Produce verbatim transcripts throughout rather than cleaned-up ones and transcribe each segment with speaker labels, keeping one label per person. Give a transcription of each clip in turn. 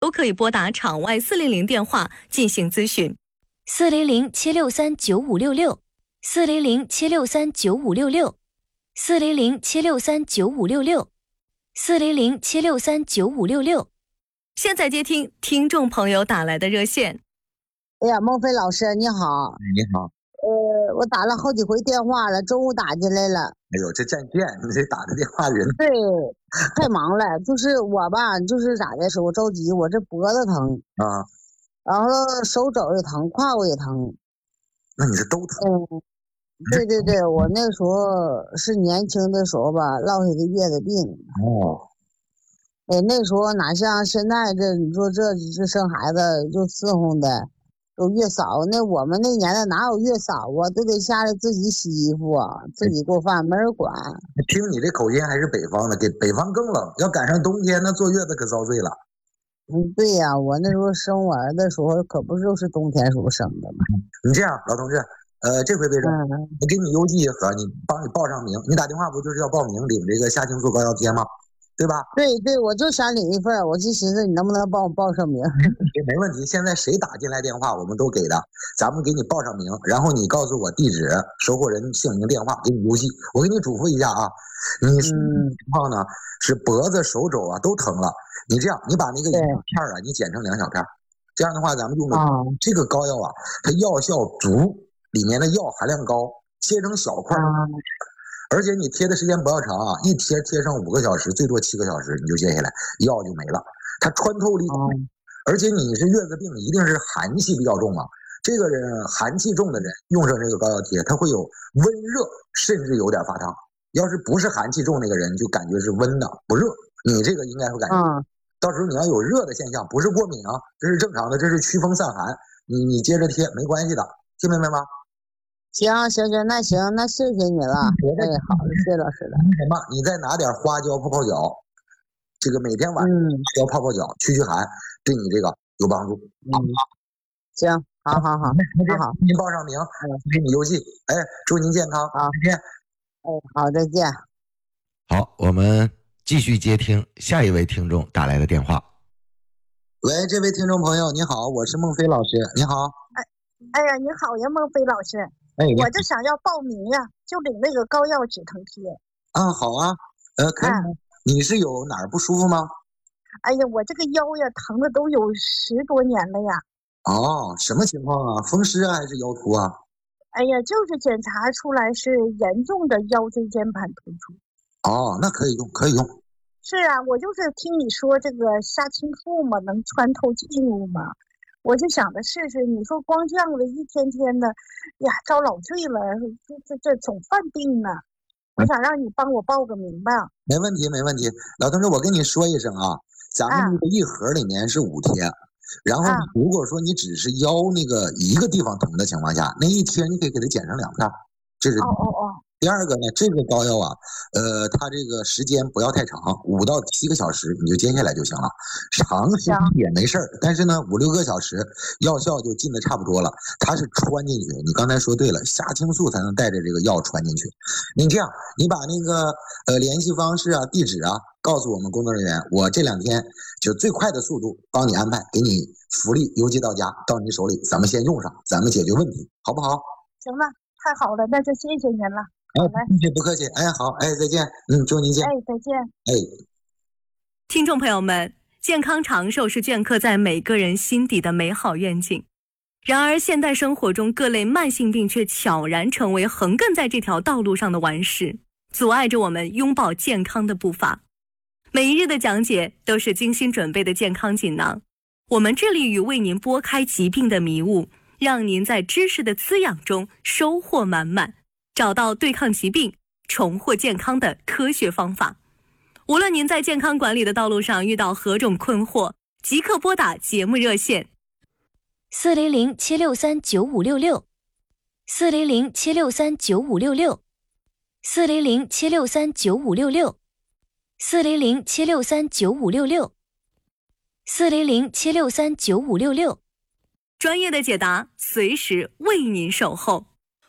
Speaker 1: 都可以拨打场外四零零电话进行咨询。
Speaker 2: 四零零七六三九五六六，四零零七六三九五六六，四零零七六三九五六六，四零零七六三九五六六。
Speaker 1: 现在接听听众朋友打来的热线。
Speaker 3: 哎呀，孟非老师你好。
Speaker 4: 你好。
Speaker 3: 呃，我打了好几回电话了，中午打进来了。
Speaker 4: 哎呦，这占线，你这打的电话人。
Speaker 3: 对，太忙了。就是我吧，就是咋的，手着急，我这脖子疼
Speaker 4: 啊，
Speaker 3: 然后手肘也疼，胯骨也疼。
Speaker 4: 那你是都疼？
Speaker 3: 嗯，对对对，我那时候是年轻的时候吧，落下的月子病。
Speaker 4: 哦。
Speaker 3: 哎，那时候哪像现在这，你说这这生孩子就伺候的，有月嫂。那我们那年代哪有月嫂啊？都得下来自己洗衣服啊，自己做饭，没人管。
Speaker 4: 听你这口音还是北方的，给北方更冷。要赶上冬天，那坐月子可遭罪了。
Speaker 3: 嗯，对呀、啊，我那时候生我儿子的时候，可不就是冬天时候生的吗？
Speaker 4: 你这样，老同志，呃，这回别整，
Speaker 3: 嗯、
Speaker 4: 我给你邮寄一盒，你帮你报上名。你打电话不就是要报名领这个夏青素膏药贴吗？对吧？
Speaker 3: 对对，我就想领一份，我就寻思你能不能帮我报上名？
Speaker 4: 没问题，现在谁打进来电话我们都给的，咱们给你报上名，然后你告诉我地址、收货人姓名、电话，给你邮寄。我给你嘱咐一下啊，你情况呢、嗯、是脖子、手肘啊都疼了，你这样，你把那个一小片啊，你剪成两小片，这样的话咱们用的、哦、这个膏药啊，它药效足，里面的药含量高，切成小块。嗯，而且你贴的时间不要长啊，一贴贴上五个小时，最多七个小时你就接下来，药就没了。它穿透力快，嗯、而且你是月子病，一定是寒气比较重嘛。这个人寒气重的人用上这个膏药贴，它会有温热，甚至有点发烫。要是不是寒气重那个人，就感觉是温的不热。你这个应该会感觉，嗯、到时候你要有热的现象，不是过敏啊，这是正常的，这是驱风散寒。你你接着贴没关系的，听明白吗？
Speaker 3: 行行行，那行，那谢谢你了。哎，好的，谢谢老师了。
Speaker 4: 什么？你再拿点花椒泡泡脚，这个每天晚上要泡泡脚，驱驱寒，对你这个有帮助。
Speaker 3: 嗯，行，好好好，好好，
Speaker 4: 您报上名，给你邮寄。哎，祝您健康，
Speaker 3: 好，
Speaker 4: 再见。
Speaker 3: 哎，好，再见。
Speaker 5: 好，我们继续接听下一位听众打来的电话。
Speaker 4: 喂，这位听众朋友，你好，我是孟非老师，你好。
Speaker 6: 哎，哎呀，你好呀，孟非老师。
Speaker 4: 哎，
Speaker 6: 我就想要报名呀，就领那个膏药止疼贴。
Speaker 4: 啊，好啊，呃，可以。嗯、你是有哪儿不舒服吗？
Speaker 6: 哎呀，我这个腰呀，疼的都有十多年了呀。
Speaker 4: 哦，什么情况啊？风湿啊，还是腰突啊？
Speaker 6: 哎呀，就是检查出来是严重的腰椎间盘突出。
Speaker 4: 哦，那可以用，可以用。
Speaker 6: 是啊，我就是听你说这个夏青素嘛，能穿透进入嘛。我就想着试试，你说光这样的一天天的，呀，遭老罪了，这这这总犯病呢。我想让你帮我报个名吧。
Speaker 4: 没问题，没问题。老同志，我跟你说一声啊，咱们这个一盒里面是五贴，啊、然后如果说你只是腰那个一个地方疼的情况下，那一贴你可以给它剪成两片，这是。
Speaker 6: 哦哦哦。
Speaker 4: 第二个呢，这个膏药啊，呃，它这个时间不要太长，五到七个小时你就接下来就行了，长时间也没事儿，但是呢，五六个小时药效就进的差不多了。它是穿进去，你刚才说对了，夏青素才能带着这个药穿进去。你这样，你把那个呃联系方式啊、地址啊告诉我们工作人员，我这两天就最快的速度帮你安排，给你福利邮寄到家，到你手里，咱们先用上，咱们解决问题，好不好？
Speaker 6: 行了，太好了，那就谢谢您了。
Speaker 4: 哎，不客气，不客气。哎，好，哎，再见。嗯，祝您见。
Speaker 6: 哎，再见。
Speaker 4: 哎，
Speaker 1: 听众朋友们，健康长寿是镌刻在每个人心底的美好愿景。然而，现代生活中各类慢性病却悄然成为横亘在这条道路上的顽石，阻碍着我们拥抱健康的步伐。每一日的讲解都是精心准备的健康锦囊，我们致力于为您拨开疾病的迷雾，让您在知识的滋养中收获满满。找到对抗疾病、重获健康的科学方法。无论您在健康管理的道路上遇到何种困惑，即刻拨打节目热线
Speaker 2: 四零零七六三九五六六，四零零七六三九五六六，四零零七六三九五六六，四零零七六三九五六六，四零零七六三九五六六。
Speaker 1: 专业的解答，随时为您守候。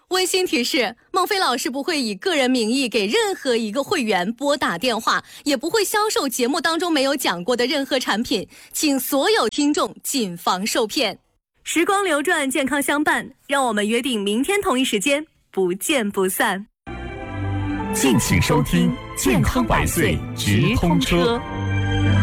Speaker 1: 温馨提示：孟非老师不会以个人名义给任何一个会员拨打电话，也不会销售节目当中没有讲过的任何产品，请所有听众谨防受骗。时光流转，健康相伴，让我们约定明天同一时间不见不散。
Speaker 7: 敬请收听《健康百岁直通车》。